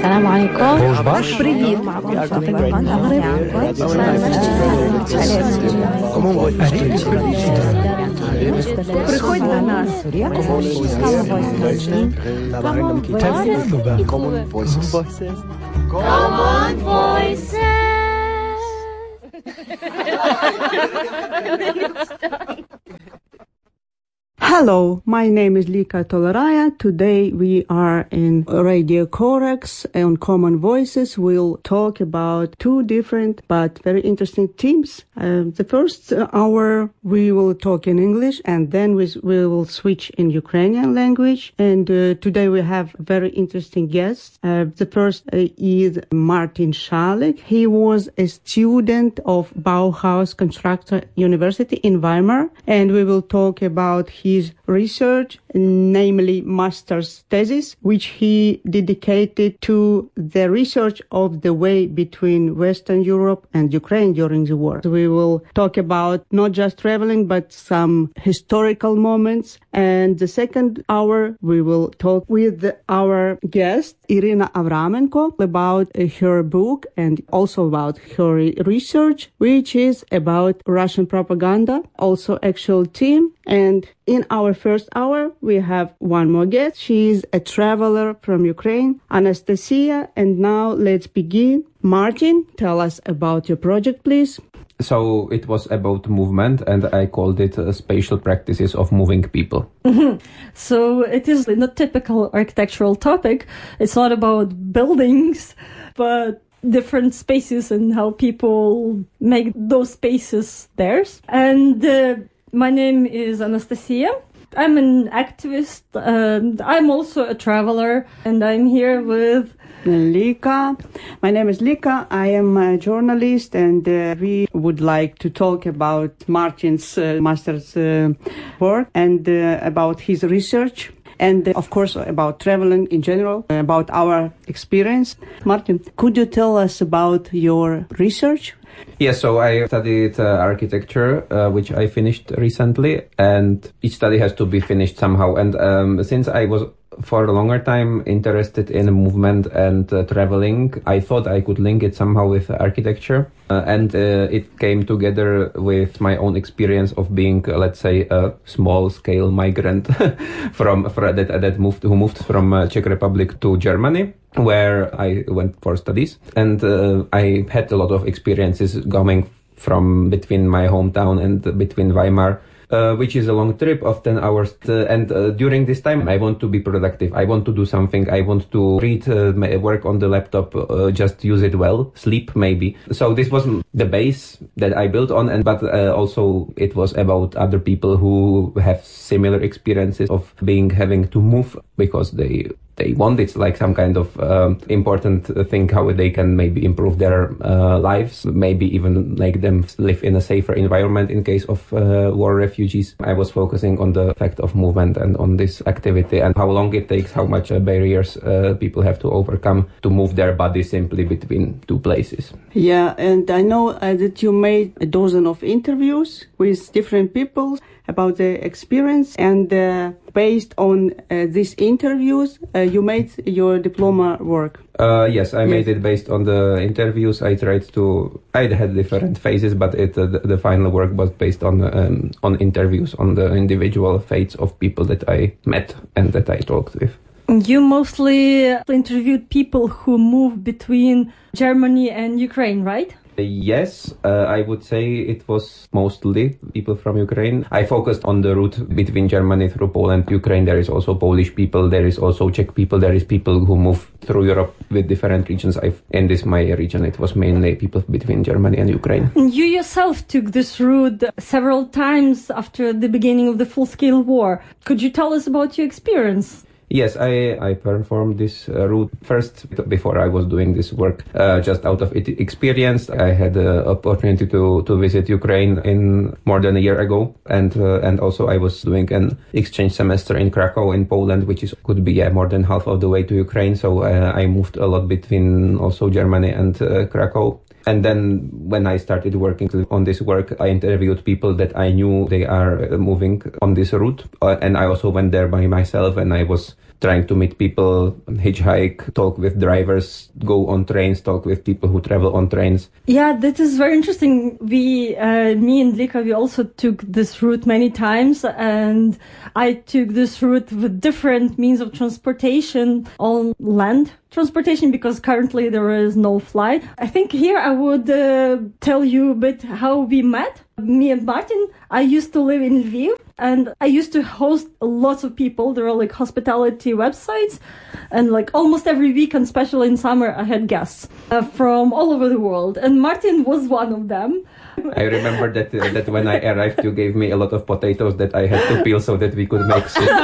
السلام عليكم. Привіт. Приходь до нас. Common Voices. Hello, my name is Lika Toleraya. Today we are in Radio Corax on Common Voices. We'll talk about two different but very interesting themes. The first hour we will talk in English, and then we will switch in Ukrainian language. And today we have very interesting guests. The first is Martin Szalek. He was a student of Bauhaus Constructor University in Weimar, and we will talk about his research, namely master's thesis, which he dedicated to the research of the way between Western Europe and Ukraine during the war. We will talk about not just traveling, but some historical moments. And the second hour, we will talk with our guest, Irina Avramenko, about her book and also about her research, which is about Russian propaganda, also actual theme. And in our first hour, we have one more guest. She is a traveler from Ukraine, Anastasia. And now let's begin. Martin, tell us about your project, please. So it was about movement, and I called it Spatial Practices of Moving People. Mm-hmm. So it is not a typical architectural topic. It's not about buildings, but different spaces and how people make those spaces theirs. And my name is Anastasia. I'm an activist. I'm also a traveler, and I'm here with Lika. My name is Lika. I am a journalist, and we would like to talk about Martin's master's work and about his research. And, of course, about traveling in general, about our experience. Martin, could you tell us about your research? Yes, so I studied architecture, which I finished recently, and each study has to be finished somehow. And since I was for a longer time interested in movement and traveling, I thought I could link it somehow with architecture. And it came together with my own experience of being, let's say, a small-scale migrant who moved from Czech Republic to Germany, where I went for studies. And I had a lot of experiences going from between my hometown and between Weimar, which is a long trip of 10 hours. And during this time, I want to be productive. I want to do something. I want to read, work on the laptop, just use it well, sleep maybe. So this was the base that I built on. But also it was about other people who have similar experiences of having to move because they want. It's like some kind of important thing, how they can maybe improve their lives, maybe even make them live in a safer environment in case of war refugees. I was focusing on the fact of movement and on this activity and how long it takes, how much barriers people have to overcome to move their body simply between two places. Yeah, and I know that you made a dozen of interviews with different people about the experience, and based on these interviews, you made your diploma work. Yes, I made it based on the interviews. I had different phases, but the final work was based on interviews, on the individual fates of people that I met and that I talked with. You mostly interviewed people who moved between Germany and Ukraine, right? Yes, I would say it was mostly people from Ukraine. I focused on the route between Germany through Poland, Ukraine. There is also Polish people. There is also Czech people. There is people who move through Europe with different regions. In my region, it was mainly people between Germany and Ukraine. You yourself took this route several times after the beginning of the full-scale war. Could you tell us about your experience? Yes, I performed this route first before I was doing this work. Just out of experience, I had the opportunity to visit Ukraine in more than a year ago, and also I was doing an exchange semester in Krakow in Poland, which could be more than half of the way to Ukraine. So I moved a lot between also Germany and Krakow. And then when I started working on this work, I interviewed people that I knew they are moving on this route. And I also went there by myself, and I was trying to meet people, hitchhike, talk with drivers, go on trains, talk with people who travel on trains. Yeah, that is very interesting. Me and Lika, we also took this route many times, and I took this route with different means of transportation on land transportation because currently there is no flight. I think here I would tell you a bit how we met. Me and Martin, I used to live in Lviv and I used to host lots of people. There are like hospitality websites and like almost every weekend, especially in summer, I had guests from all over the world. And Martin was one of them. I remember that when I arrived, you gave me a lot of potatoes that I had to peel so that we could make soup.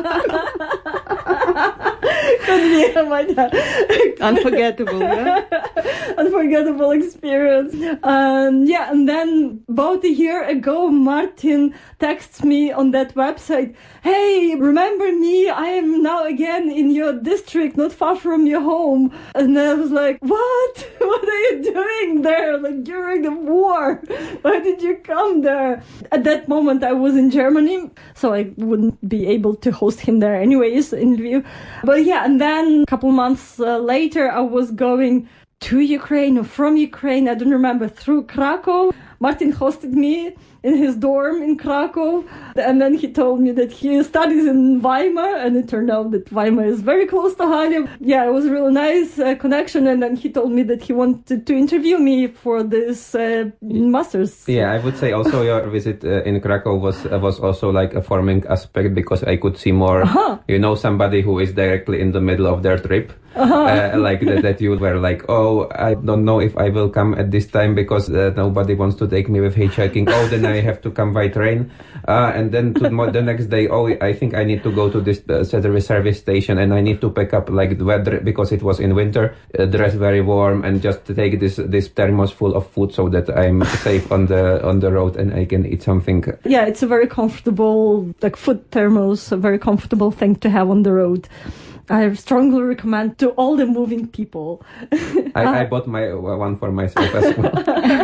Unforgettable, yeah? Unforgettable experience. And then about a year ago, Martin texts me on that website, "Hey, remember me? I am now again in your district, not far from your home." And I was like, "What? What are you doing there? Like during the war? Why did you come there?" At that moment, I was in Germany, so I wouldn't be able to host him there anyways in Lviv. But yeah, and then a couple months later, I was going to Ukraine or from Ukraine, I don't remember, through Krakow. Martin hosted me in his dorm in Krakow, and then he told me that he studies in Weimar, and it turned out that Weimar is very close to Halle. Yeah, it was a really nice connection, and then he told me that he wanted to interview me for this master's. Yeah, I would say also your visit in Krakow was also like a forming aspect because I could see more, somebody who is directly in the middle of their trip. Like that you were like, "Oh, I don't know if I will come at this time because nobody wants to take me with hitchhiking. Oh, then I have to come by train." And then the next day, "Oh, I think I need to go to this service station and I need to pick up like the weather because it was in winter, dress very warm and just take this thermos full of food so that I'm safe on the road and I can eat something." Yeah, it's a very comfortable, like food thermos, a very comfortable thing to have on the road. I strongly recommend to all the moving people. I bought one for myself as well.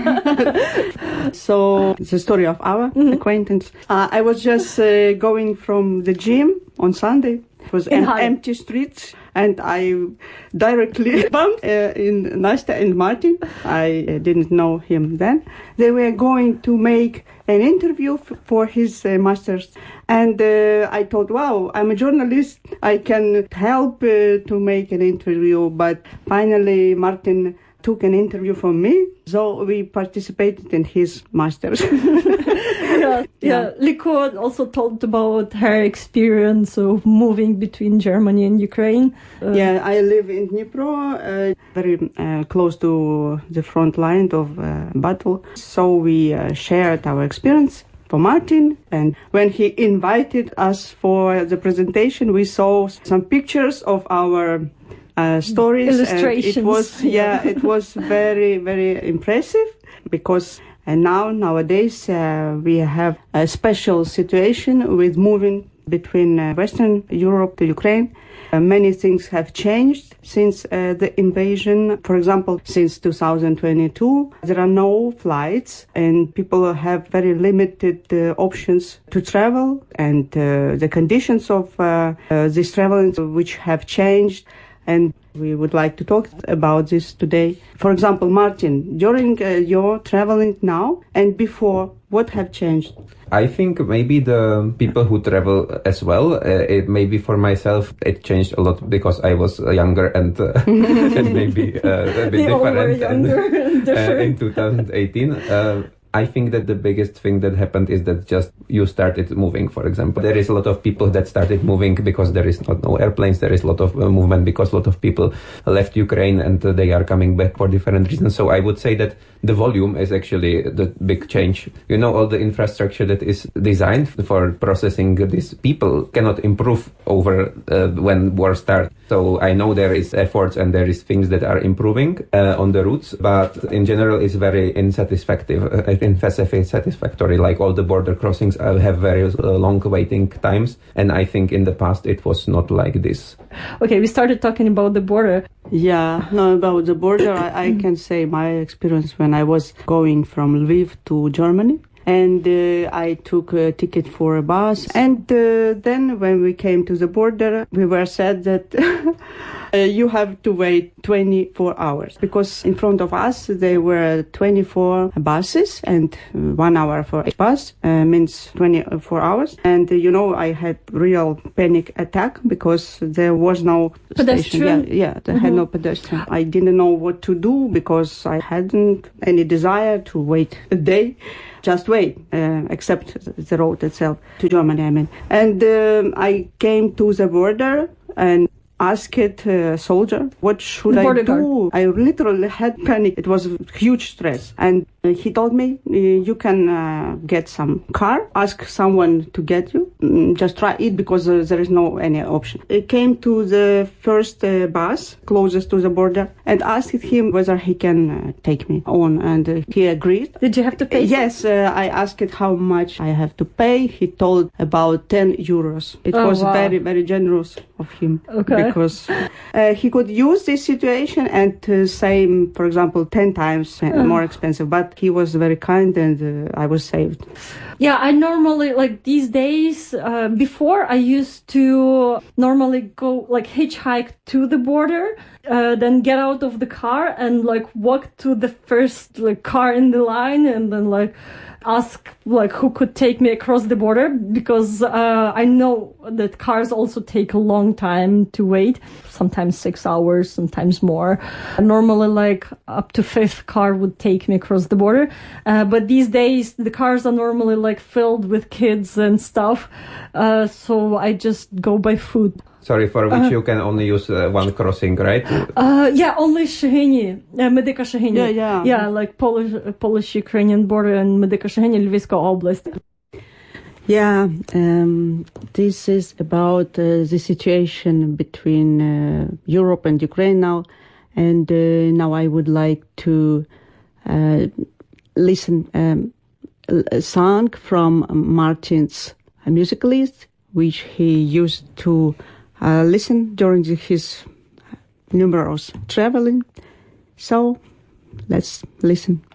So it's a story of our acquaintance. I was just going from the gym on Sunday. It was empty streets, and I directly bumped in Nastya and Martin. I didn't know him then. They were going to make an interview for his master's, and I thought, wow, I'm a journalist. I can help to make an interview. But finally, Martin took an interview from me, so we participated in his master's. Yeah. Liko also talked about her experience of moving between Germany and Ukraine. I live in Dnipro, very close to the front line of battle. So we shared our experience for Martin, and when he invited us for the presentation, we saw some pictures of our stories. Illustrations. It was very, very impressive because nowadays we have a special situation with moving between Western Europe to Ukraine. Many things have changed since the invasion. For example, since 2022, there are no flights and people have very limited options to travel, and the conditions of this traveling which have changed. And we would like to talk about this today. For example, Martin, during your traveling now and before, what have changed? I think maybe the people who travel as well, maybe for myself, it changed a lot because I was younger and maybe a bit different in 2018. I think that the biggest thing that happened is that just you started moving, for example. There is a lot of people that started moving because there is no airplanes. There is a lot of movement because a lot of people left Ukraine and they are coming back for different reasons. So I would say that the volume is actually the big change. All the infrastructure that is designed for processing these people cannot improve over when war starts. So I know there is efforts and there is things that are improving on the routes, but in general it's very unsatisfactory. Like all the border crossings have very long waiting times, and I think in the past it was not like this. Okay, we started talking about the border. About the border, I can say my experience when I was going from Lviv to Germany. and I took a ticket for a bus. And then when we came to the border, we were said that you have to wait 24 hours, because in front of us there were 24 buses, and 1 hour for each bus means 24 hours. And I had real panic attack because there was no pedestrian. Station. Yeah, there had no pedestrian. I didn't know what to do because I hadn't any desire to wait a day. Just wait, except the road itself to Germany, I mean. And I came to the border and asked a soldier, what should I do? I literally had panic. It was huge stress. And he told me, you can get some car, ask someone to get you, just try it because there is no any option. I came to the first bus closest to the border and asked him whether he can take me on, and he agreed. Did you have to pay? Yes, I asked how much I have to pay. He told about 10 euros. It was very, very generous of him. Okay. Because he could use this situation and say, for example, 10 times more expensive. But he was very kind, and I was saved. Yeah, I normally, these days, before I used to normally go, hitchhike to the border, then get out of the car and, walk to the first, car in the line, and then, ask who could take me across the border, because I know that cars also take a long time to wait, sometimes 6 hours, sometimes more. Normally up to 5th car would take me across the border, but these days the cars are normally filled with kids and stuff, so I just go by foot. Sorry, for which you can only use one crossing, right? Yeah, only Sheheni, Medyka Sheheni. Yeah, Polish-Ukrainian border and Medyka Sheheni, Lviivska Oblast. Yeah, this is about the situation between Europe and Ukraine now. And now I would like to listen a song from Martin's music list, which he used to listen during his numerous traveling. So let's listen.